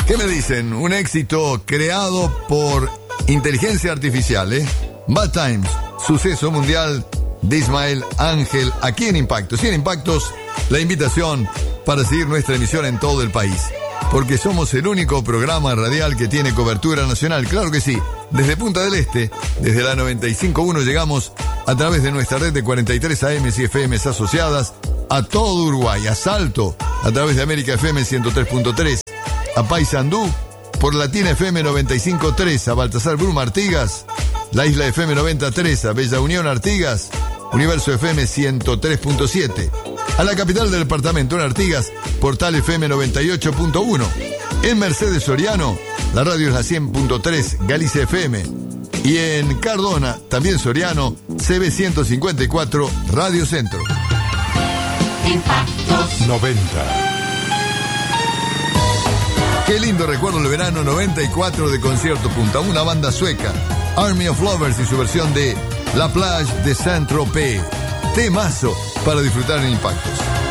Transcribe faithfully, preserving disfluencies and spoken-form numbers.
¿Qué me dicen? Un éxito creado por inteligencia artificial, ¿eh? Bad Times, suceso mundial de Ismael Ángel, aquí en Impactos. Y en Impactos, la invitación para seguir nuestra emisión en todo el país. Porque somos el único programa radial que tiene cobertura nacional. Claro que sí. Desde Punta del Este, desde la noventa y cinco punto uno, llegamos a través de nuestra red de cuarenta y tres A Ms y F Ms asociadas a todo Uruguay. A Salto, a través de América F M ciento tres punto tres. A Paysandú, por Latina F M noventa y cinco punto tres. A Baltasar Brum Artigas, la Isla F M noventa punto tres. A Bella Unión Artigas, Universo F M ciento tres punto siete. A la capital del departamento, en Artigas, Portal F M noventa y ocho punto uno. En Mercedes Soriano, la radio es la cien punto tres, Galicia F M. Y en Cardona, también Soriano, C B ciento cincuenta y cuatro, Radio Centro. Impactos noventa. Qué lindo recuerdo el verano noventa y cuatro de Concierto Punta, una banda sueca, Army of Lovers, y su versión de La Plage de Saint-Tropez. Temazo para disfrutar en Impactos.